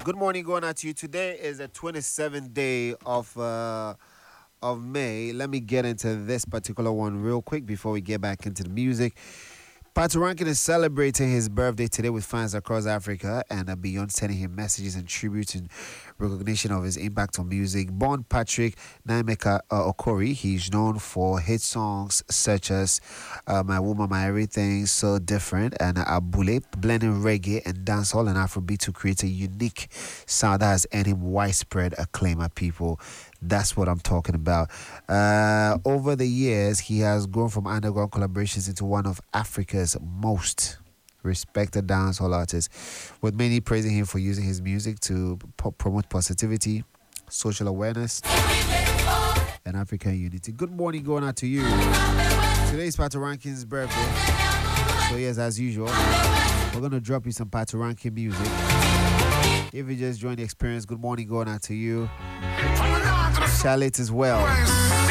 Good morning, going out to you. Today is the 27th day of May. Let me get into this particular one real quick before we get back into the music. Patoranking is celebrating his birthday today with fans across Africa and beyond, sending him messages and tributes in recognition of his impact on music. Born Patrick Naimeka Okori, he's known for hit songs such as My Woman, My Everything, So Different, and Abule, blending reggae and dancehall and Afrobeat to create a unique sound that has earned him widespread acclaim at people. That's what I'm talking about. Over the years, he has grown from underground collaborations into one of Africa's most respected dancehall artists, with many praising him for using his music to promote positivity, social awareness, and African unity. Good morning, going out to you. Today is Patoranking's birthday, so yes, as usual, we're going to drop you some Patoranking music. If you just joined the experience, good morning, going out to you. Charlotte as well.